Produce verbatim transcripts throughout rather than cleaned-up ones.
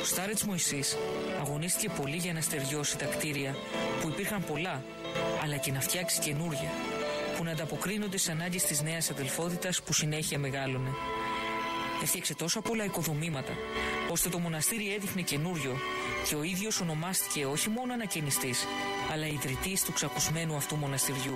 Ο Στάρετς Μωυσής αγωνίστηκε πολύ για να στεριώσει τα κτίρια που υπήρχαν πολλά, αλλά και να φτιάξει καινούρια που να ανταποκρίνονται στις ανάγκες της νέας αδελφότητας που συνέχεια μεγάλωνε. Έφτιαξε τόσα πολλά οικοδομήματα, ώστε το μοναστήρι έδειχνε καινούριο και ο ίδιος ονομάστηκε όχι μόνο ανακαινιστής, αλλά ιδρυτής του ξακουσμένου αυτού μοναστηριού.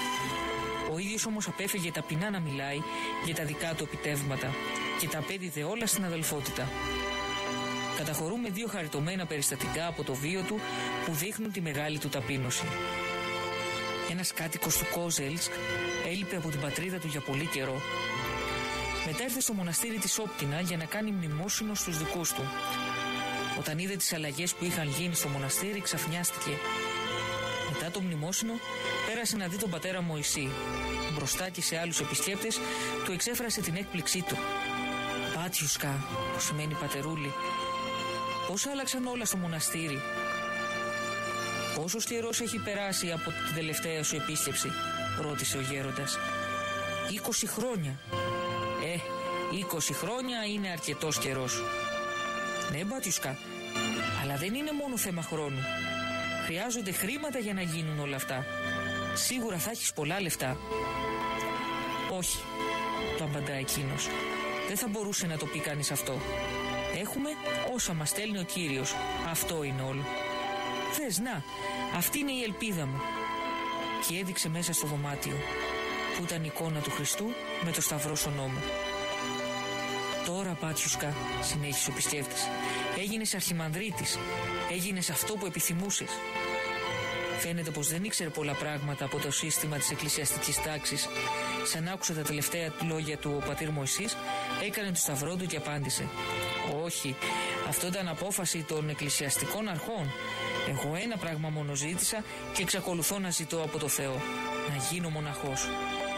Ο ίδιος όμως απέφυγε ταπεινά να μιλάει για τα δικά του επιτεύγματα και τα απέδιδε όλα στην αδελφότητα. Καταχωρούμε δύο χαριτωμένα περιστατικά από το βίο του που δείχνουν τη μεγάλη του ταπείνωση. Ένας κάτοικος του Κόζελσκ έλειπε από την πατρίδα του για πολύ καιρό. Μετά ήρθε στο μοναστήρι της Όπτινα για να κάνει μνημόσυνο στους δικούς του. Όταν είδε τις αλλαγές που είχαν γίνει στο μοναστήρι, ξαφνιάστηκε. Μετά το μνημόσυνο πέρασε να δει τον πατέρα Μωυσή. Μπροστά και σε άλλους επισκέπτες του εξέφρασε την έκπληξή του. «Μπάτιουσκα», που σημαίνει πατερούλη, πώς άλλαξαν όλα στο μοναστήρι. «Πόσος καιρός έχει περάσει από την τελευταία σου επίσκεψη?» ρώτησε ο γέροντας. «Είκοσι χρόνια». «Ε, είκοσι χρόνια είναι αρκετός καιρός». «Ναι, μπάτιουσκα, αλλά δεν είναι μόνο θέμα χρόνου. Χρειάζονται χρήματα για να γίνουν όλα αυτά. Σίγουρα θα έχεις πολλά λεφτά». «Όχι», το απαντά εκείνος. «Δεν θα μπορούσε να το πει κανείς αυτό. Έχουμε όσα μας στέλνει ο Κύριος. Αυτό είναι όλο. Θες, να, αυτή είναι η ελπίδα μου». Και έδειξε μέσα στο δωμάτιο, που ήταν η εικόνα του Χριστού με το σταυρό στον ώμο. «Τώρα, Μπάτιουσκα», συνέχισε ο επισκέπτης, «έγινες αρχιμανδρίτης. Έγινες αυτό που επιθυμούσες». Φαίνεται πως δεν ήξερε πολλά πράγματα από το σύστημα της εκκλησιαστικής τάξης. Σαν άκουσε τα τελευταία λόγια του ο πατήρ Μωυσής, έκανε το σταυρό του και απάντησε: «Όχι, αυτό ήταν απόφαση των εκκλησιαστικών αρχών. Εγώ ένα πράγμα μόνο ζήτησα και εξακολουθώ να ζητώ από το Θεό: να γίνω μοναχός».